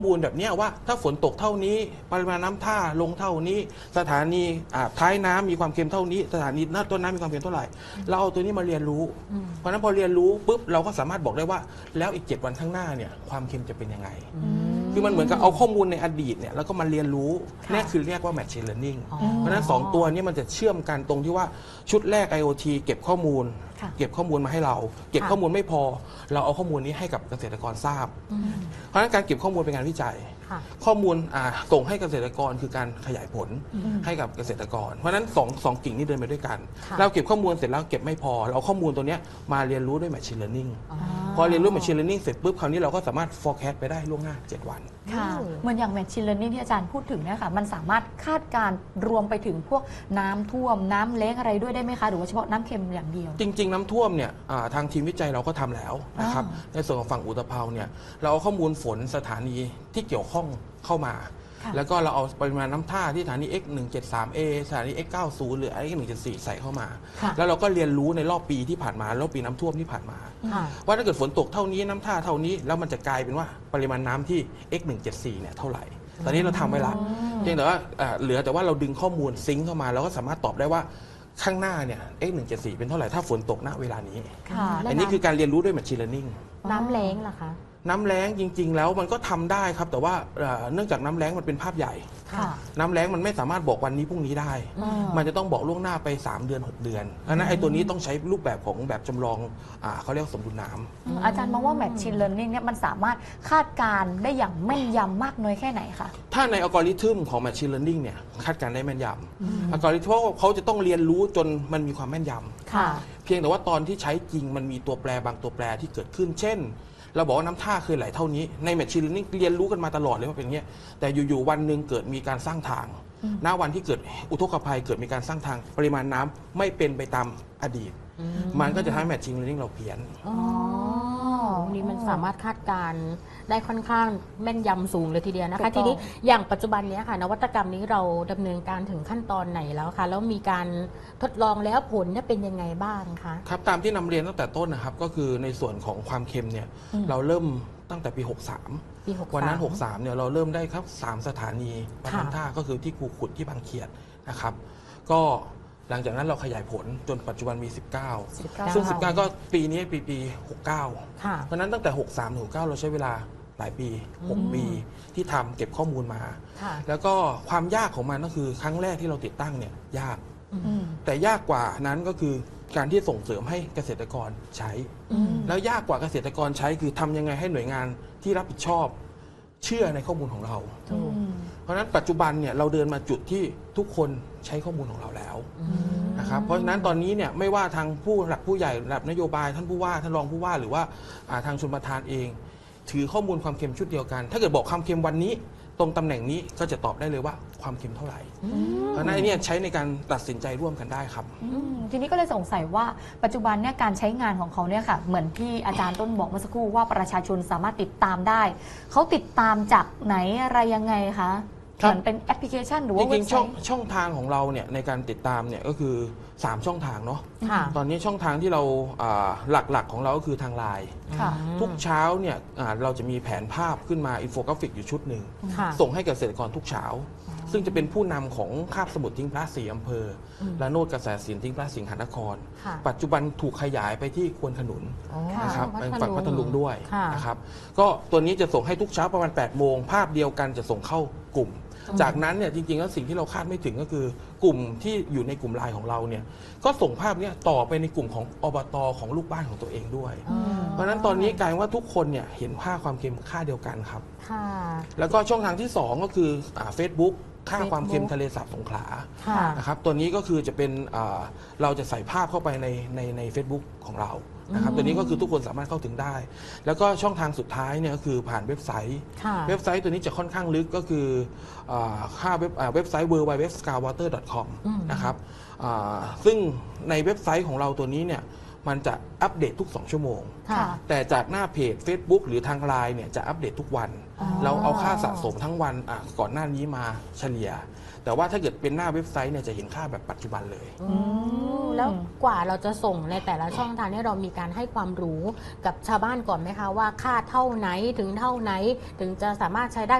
มูลแบบนี้ว่าถ้าฝนตกเท่านี้ปริมาณน้ำท่าลงเท่านี้สถานีท้ายน้ำมีความเค็มเท่านี้สถานีต้นน้ำมีความเค็มเท่าไหร่เราเอาตัวนี้มาเรียนรู้เพราะฉะนั้นพอเรียนรู้ปุ๊บเราก็สามารถบอกได้ว่าแล้วอีก7 วันข้างหน้าเนี่ยความเค็มจะเป็นยังไงคือมันเหมือนกับเอาข้อมูลในอดีตเนี่ยแล้วก็มาเรียนรู้นี่คือเรียกว่า Machine Learning เพราะฉะนั้น2ตัวนี้มันจะเชื่อมกันตรงที่ว่าชุดแรก IoT เก็บข้อมูลมาให้เราเก็บข้อมูลไม่พอเราเอาข้อมูลนี้ให้กับเกษตรกรทราบเพราะฉะนั้นการเก็บข้อมูลเป็นงานวิจัยข้อมูลส่งให้เกษตรกรคือการขยายผลให้กับเกษตรกรเพราะฉะนั้นสองกิ่งนี้เดินไปด้วยกันเราเก็บข้อมูลเสร็จแล้วเก็บไม่พอเราเอาข้อมูลตัวนี้มาเรียนรู้ด้วย Machine Learning พอเรียนรู้ Machine Learning เสร็จปุ๊บคราวนี้เราก็สามารถ forecast ไปได้ล่วงหน้า7 วันค่ะเหมือนอย่าง Machine Learning ที่อาจารย์พูดถึงเนี่ยค่ะมันสามารถคาดการรวมไปถึงพวกน้ำท่วมน้ำเล้งอะไรด้วยได้ไหมคะหรือว่าเฉพาะน้ำเค็มอย่างเดียวจริงๆน้ำท่วมเนี่ยทางทีมวิจัยเราก็ทำแล้วนะครับในส่วนของฝั่งอุตภาวเนี่ยเราเอาข้อมูลฝนสถานีที่เกี่ยวข้องเข้ามาแล้วก็เราเอาปริมาณน้ำท่าที่สถานี X173A สถานี X90 หรือ X174 ใส่เข้ามาแล้วเราก็เรียนรู้ในรอบปีที่ผ่านมารอบปีน้ำท่วมที่ผ่านมาว่าถ้าเกิดฝนตกเท่านี้น้ำท่าเท่านี้แล้วมันจะกลายเป็นว่าปริมาณน้ำที่ X174 เนี่ยเท่าไหร่ตอนนี้เราทำไว้ละเพียงแต่ว่าเหลือแต่ว่าเราดึงข้อมูลซิงค์เข้ามาเราก็สามารถตอบได้ว่าข้างหน้าเนี่ย X174 เป็นเท่าไหร่ถ้าฝนตกณเวลานี้อันนี้คือการเรียนรู้ด้วย Machine Learning น้ำแล้งล่ะคะน้ำแล้งจริงๆแล้วมันก็ทำได้ครับแต่ว่าเนื่องจากน้ำแล้งมันเป็นภาพใหญ่น้ำแล้งมันไม่สามารถบอกวันนี้พรุ่งนี้ได้มันจะต้องบอกล่วงหน้าไป3 เดือน 6 เดือนเพราะนั้นไอ้ตัวนี้ต้องใช้รูปแบบของแบบจำลองเขาเรียกสมดุลน้ำอาจารย์มองว่า Machine Learning เนี่ยมันสามารถคาดการณ์ได้อย่างแม่นยำมากน้อยแค่ไหนคะถ้าในอัลกอริทึมของ Machine Learning เนี่ยคาดการณ์ได้แม่นยำอัลกอริทึมเขาจะต้องเรียนรู้จนมันมีความแม่นยำเพียงแต่ว่าตอนที่ใช้จริงมันมีตัวแปรบางตัวแปรที่เกิดขึ้นเช่นเราบอกว่าน้ำท่าเคยไหลเท่านี้ใน Machine Learning เรียนรู้กันมาตลอดเลยว่าเป็นอย่างนี้แต่อยู่ๆวันหนึ่งเกิดมีการสร้างทางณวันที่เกิดอุทกภัยเกิดมีการสร้างทางปริมาณน้ำไม่เป็นไปตามอดีตมันก็จะทำให้ Machine Learning เราเพี้ยนนี่มันสามารถคาดการณ์ได้ค่อนข้างแม่นยำสูงเลยทีเดียวนะคะทีนี้อย่างปัจจุบันนี้ค่ะนวัตกรรมนี้เราดำเนินการถึงขั้นตอนไหนแล้วคะแล้วมีการทดลองแล้วผลเป็นยังไงบ้างคะครับตามที่นำเรียนตั้งแต่ต้นนะครับก็คือในส่วนของความเค็มเนี่ยเราเริ่มตั้งแต่ปี 63วันนั้น63เนี่ยเราเริ่มได้ครับ3 สถานีวัดน้ำท่าก็คือที่คูขุดที่บางเขียดนะครับก็หลังจากนั้นเราขยายผลจนปัจจุบันมี19ซึ่ง19ก็ปีนี้ปี69เพราะนั้นตั้งแต่63ถึง69เราใช้เวลาหลายปี6 ปีที่ทำเก็บข้อมูลมาแล้วก็ความยากของมันก็คือครั้งแรกที่เราติดตั้งเนี่ยยากแต่ยากกว่านั้นก็คือการที่ส่งเสริมให้เกษตรกรใช้แล้วยากกว่าเกษตรกรใช้คือทำยังไงให้หน่วยงานที่รับผิดชอบเชื่อในข้อมูลของเราเพราะฉะนั้นปัจจุบันเนี่ยเราเดินมาจุดที่ทุกคนใช้ข้อมูลของเราแล้วนะครับเพราะฉะนั้นตอนนี้เนี่ยไม่ว่าทางผู้หลักผู้ใหญ่ระดับนโยบายท่านผู้ว่าท่านรองผู้ว่าหรือว่าทางชลประทานเองถือข้อมูลความเค็มชุดเดียวกันถ้าเกิดบอกความเค็มวันนี้ตรงตำแหน่งนี้ก็จะตอบได้เลยว่าความเค็มเท่าไหร่เพราะฉะนั้นเนี่ยใช้ในการตัดสินใจร่วมกันได้ครับทีนี้ก็เลยสงสัยว่าปัจจุบันเนี่ยการใช้งานของเขาเนี่ยค่ะเหมือนที่อาจารย์ต้นบอกเมื่อสักครู่ว่าประชาชนสามารถติดตามได้เขาติดตามจากไหนอะไรยังไงคะเหมือนเป็นแอปพลิเคชันหรือว่าเว็บไซต์ช่องทางของเราเนี่ยในการติดตามเนี่ยก็คือ3 ช่องทางเนาะตอนนี้ช่องทางที่เราหลักๆของเราก็คือทางไลน์ทุกเช้าเนี่ยเราจะมีแผนภาพขึ้นมาอินโฟกราฟิกอยู่ชุดหนึ่งส่งให้เกษตรกรทุกเช้าซึ่งจะเป็นผู้นำของคาบสมุทรทิ้งพระ4 อำเภอและโนดกระแสสินทิ้งพระสิงหนครปัจจุบันถูกขยายไปที่ควนขนุนนะครับฝั่งพัทลุงด้วยนะครับก็ตัวนี้จะส่งให้ทุกเช้าประมาณ8 โมงภาพเดียวกันจะส่งเข้ากลุ่มจากนั้นเนี่ยจริงๆแล้วสิ่งที่เราคาดไม่ถึงก็คือกลุ่มที่อยู่ในกลุ่มไลน์ของเราเนี่ยก็ส่งภาพนี้ต่อไปในกลุ่มของอบต.ของลูกบ้านของตัวเองด้วยเพราะฉะนั้นตอนนี้กลายว่าทุกคนเนี่ยเห็นค่าความเค็มค่าเดียวกันครับแล้วก็ช่องทางที่2ก็คือFacebookค่าความเค็มทะเลสาบสงขลานะครับตัวนี้ก็คือจะเป็นเราจะใส่ภาพเข้าไปใน Facebook ของเรานะครับตัวนี้ก็คือทุกคนสามารถเข้าถึงได้แล้วก็ช่องทางสุดท้ายเนี่ยก็คือผ่านเว็บไซต์ตัวนี้จะค่อนข้างลึกก็คือค่าเว็บไซต์ www.scarwater.com นะครับซึ่งในเว็บไซต์ของเราตัวนี้เนี่ยมันจะอัปเดตทุก2ชั่วโมงค่ะแต่จากหน้าเพจ Facebook หรือทางไลน์เนี่ยจะอัปเดตทุกวันอ๋อเราเอาค่าสะสมทั้งวันก่อนหน้านี้มาเฉลี่ย แต่ว่าถ้าเกิดเป็นหน้าเว็บไซต์เนี่ยจะเห็นค่าแบบปัจจุบันเลยแล้วกว่าเราจะส่งในแต่ละช่องทางเนี่ยเรามีการให้ความรู้กับชาวบ้านก่อนไหมคะว่าค่าเท่าไหนถึงเท่าไหนถึงจะสามารถใช้ได้